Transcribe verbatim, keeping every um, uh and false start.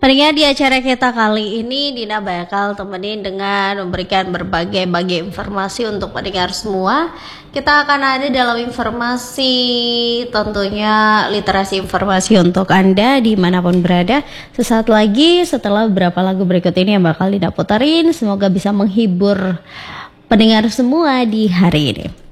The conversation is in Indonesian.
Pendengar, di acara kita kali ini Dina bakal temenin dengan memberikan berbagai-bagai informasi untuk pendengar semua. Kita akan ada dalam informasi, tentunya literasi informasi untuk Anda dimanapun berada. Sesaat lagi setelah beberapa lagu berikut ini yang bakal Dina puterin, semoga bisa menghibur pendengar semua di hari ini.